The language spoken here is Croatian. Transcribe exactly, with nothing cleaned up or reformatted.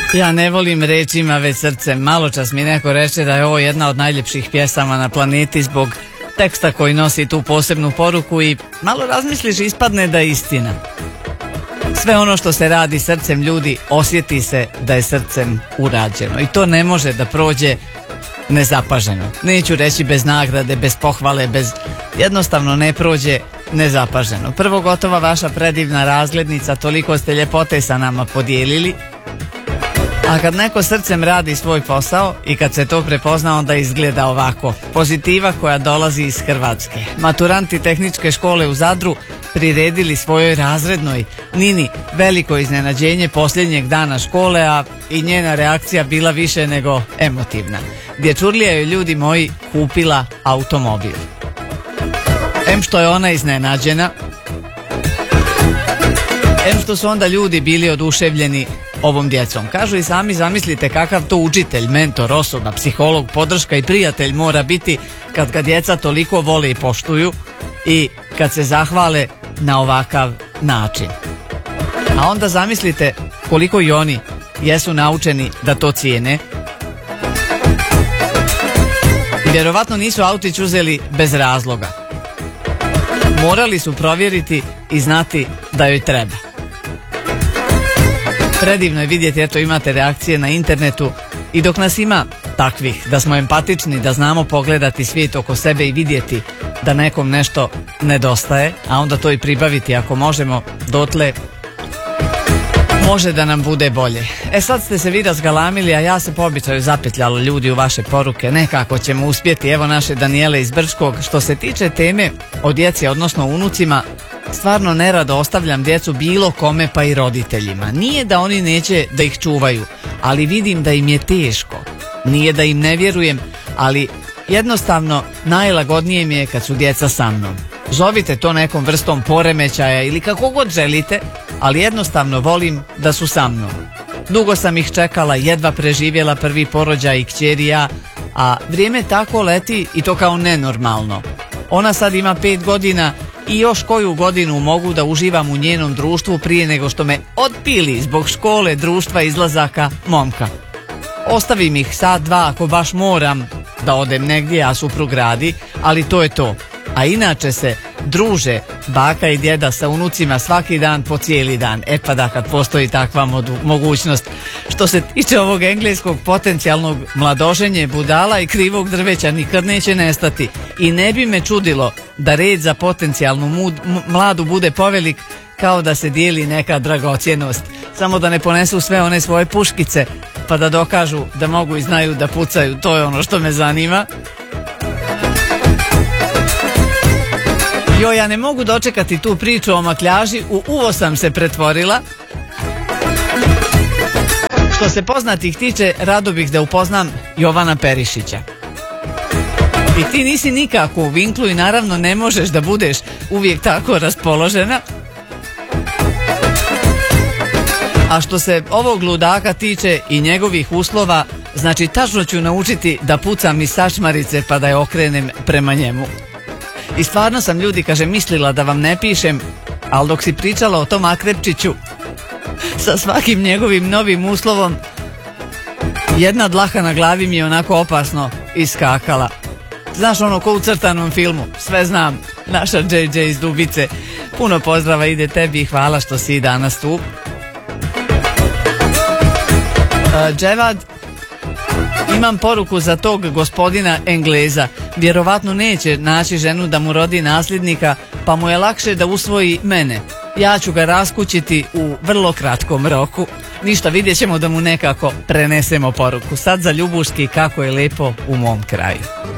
Ja ne volim rečima već srcem. Malo čas mi neko reče da je ovo jedna od najljepših pjesama na planeti zbog teksta koji nosi tu posebnu poruku i malo razmisliš, ispadne da je istina. Sve ono što se radi srcem ljudi osjeti se da je srcem urađeno i to ne može da prođe nezapaženo. Neću reći bez nagrade, bez pohvale, bez... jednostavno ne prođe nezapaženo. Prvo, gotova vaša predivna razglednica, toliko ste ljepote sa nama podijelili. A kad neko srcem radi svoj posao i kad se to prepozna, onda izgleda ovako. Pozitiva koja dolazi iz Hrvatske. Maturanti tehničke škole u Zadru priredili svojoj razrednoj Nini veliko iznenađenje posljednjeg dana škole, a i njena reakcija bila više nego emotivna. Dječurlija je, ljudi moji, kupila automobil. Em što je ona iznenađena, em što su onda ljudi bili oduševljeni ovom djecom. Kažu i sami, zamislite kakav to učitelj, mentor, osoba, psiholog, podrška i prijatelj mora biti kad ga djeca toliko vole i poštuju i kad se zahvale na ovakav način. A onda zamislite koliko i oni jesu naučeni da to cijene. I vjerovatno nisu autić uzeli bez razloga. Morali su provjeriti i znati da joj treba. Predivno je vidjeti, eto imate reakcije na internetu i dok nas ima takvih, da smo empatični, da znamo pogledati svijet oko sebe i vidjeti da nekom nešto nedostaje, a onda to i pribaviti ako možemo, dotle može da nam bude bolje. E sad ste se vi razgalamili, a ja se po običaju zapetljalo ljudi u vaše poruke, nekako ćemo uspjeti. Evo naše Danijele iz Brčkog. Što se tiče teme o djeci, odnosno unucima, stvarno nerado ostavljam djecu bilo kome, pa i roditeljima. Nije da oni neće da ih čuvaju, ali vidim da im je teško. Nije da im ne vjerujem, ali jednostavno najlagodnije mi je kad su djeca sa mnom. Zovite to nekom vrstom poremećaja ili kako god želite, ali jednostavno volim da su sa mnom. Dugo sam ih čekala, jedva preživjela prvi porođaj i kćer i ja, a vrijeme tako leti i to kao nenormalno. Ona sad ima pet godina i još koju godinu mogu da uživam u njenom društvu prije nego što me otpili zbog škole, društva, izlazaka, momka. Ostavim ih sat, dva ako baš moram da odem negdje, a suprug radi, ali to je to. A inače se druže baka i djeda sa unucima svaki dan po cijeli dan. E pa da, kad postoji takva modu, mogućnost. Što se tiče ovog engleskog potencijalnog mladoženje budala i krivog drveća nikad neće nestati. I ne bi me čudilo da red za potencijalnu mud, m- mladu bude povelik, kao da se dijeli neka dragocjenost. Samo da ne ponesu sve one svoje puškice pa da dokažu da mogu i znaju da pucaju. To je ono što me zanima. Jo, ja ne mogu dočekati tu priču o makljaži, u uvo sam se pretvorila. Što se poznatih tiče, rado bih da upoznam Jovana Perišića. I ti nisi nikako u vinklu i naravno ne možeš da budeš uvijek tako raspoložena. A što se ovog ludaka tiče i njegovih uslova, znači tačno ću naučiti da pucam iz sačmarice pa da je okrenem prema njemu. I stvarno sam, ljudi, kaže, mislila da vam ne pišem, ali dok si pričala o tom Akrepčiću, sa svakim njegovim novim uslovom, jedna dlaha na glavi mi je onako opasno iskakala. Znaš, ono ko u crtanom filmu, sve znam, naša džej džej iz Dubice. Puno pozdrava ide tebi i hvala što si danas tu. Uh, Dževad, imam poruku za tog gospodina Engleza. Vjerovatno neće naći ženu da mu rodi nasljednika, pa mu je lakše da usvoji mene. Ja ću ga raskućiti u vrlo kratkom roku. Ništa, vidjet ćemo da mu nekako prenesemo poruku. Sad za Ljubuški, kako je lepo u mom kraju.